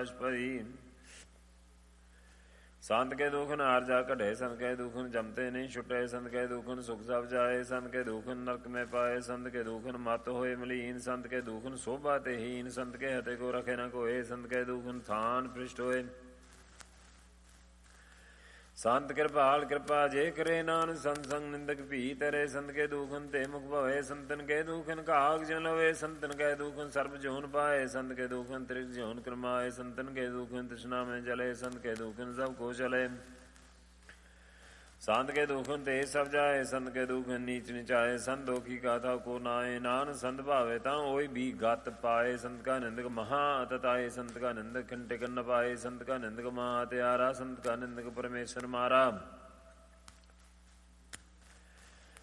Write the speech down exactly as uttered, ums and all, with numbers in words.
बारिश परी। संत के दुखन हार जा कढ़े, संत के दुखन जमते नहीं छुटे, संत के दुखन सुख सब जाए, संत के दुखन नरक में पाए, संत के दुखन मत होए मलीन, संत के दुखन शोभा ते हीन, संत के हते को रखे न कोय, संत के दुखन थान पृष्ठ होए। संत कृपाल कृपा जे करे, नानक संत संग निंदक भी तरे, संत के दुखन ते मुख भवे, संतन के दुखन काग जन लवे, संतन के दुखन सर्प जोन पाए, संत के दुखन त्रिक जोन क्रमाए, संतन के दुखन तृष्णा में जले, संत के दुखन सब को चले। संत के दुखन ते सब जाए, संत के दुखन नीच निचाए, संत दुखी गाथा को नाए, नानक संत भावे ता ओई भी गत पाए, संत का निंदक महा अतताए, संत का निंदक खंटे कर न पाए, संत का निंदक महा त्यारा, संत का निंदक परमेश्वर मारा।